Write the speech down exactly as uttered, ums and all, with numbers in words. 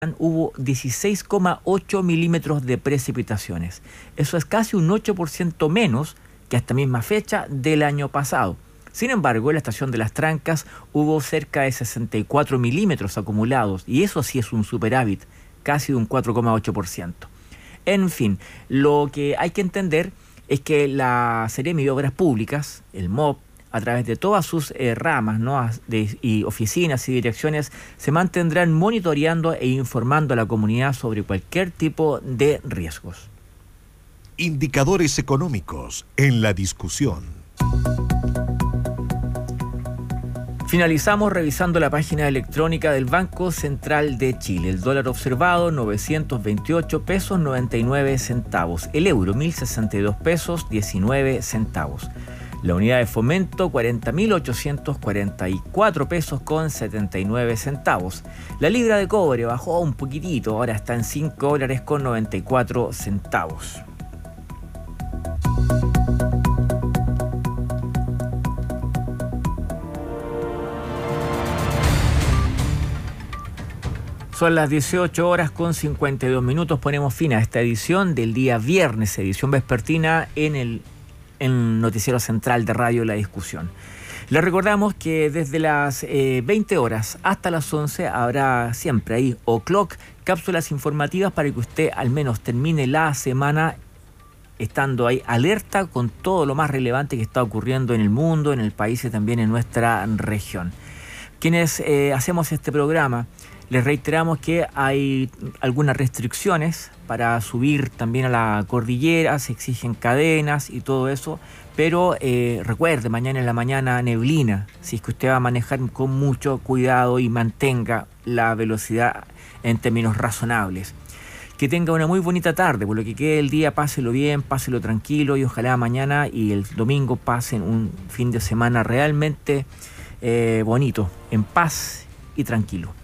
hubo dieciséis coma ocho milímetros de precipitaciones. Eso es casi un ocho por ciento menos que a esta misma fecha del año pasado. Sin embargo, en la estación de Las Trancas hubo cerca de sesenta y cuatro milímetros acumulados, y eso sí es un superávit, casi de un cuatro coma ocho por ciento. En fin, lo que hay que entender es que la Seremi de Obras Públicas, el M O P, a través de todas sus eh, ramas, ¿no? de, y oficinas y direcciones, se mantendrán monitoreando e informando a la comunidad sobre cualquier tipo de riesgos. Indicadores económicos en la discusión. Finalizamos revisando la página electrónica del Banco Central de Chile. El dólar observado, novecientos veintiocho pesos noventa y nueve centavos. El euro, mil sesenta y dos pesos diecinueve centavos. La unidad de fomento, cuarenta mil ochocientos cuarenta y cuatro pesos con setenta y nueve centavos. La libra de cobre bajó un poquitito, ahora está en cinco dólares con noventa y cuatro centavos. Son las dieciocho horas con cincuenta y dos minutos. Ponemos fin a esta edición del día viernes, edición vespertina en el en Noticiero Central de Radio La Discusión. Les recordamos que desde las eh, veinte horas hasta las once habrá siempre ahí O'Clock, cápsulas informativas para que usted al menos termine la semana estando ahí alerta con todo lo más relevante que está ocurriendo en el mundo, en el país y también en nuestra región. Quienes eh, hacemos este programa, les reiteramos que hay algunas restricciones para subir también a la cordillera, se exigen cadenas y todo eso, pero eh, recuerde, mañana en la mañana neblina, si es que usted va a manejar con mucho cuidado y mantenga la velocidad en términos razonables. Que tenga una muy bonita tarde, por lo que quede el día, páselo bien, páselo tranquilo y ojalá mañana y el domingo pasen un fin de semana realmente eh, bonito, en paz y tranquilo.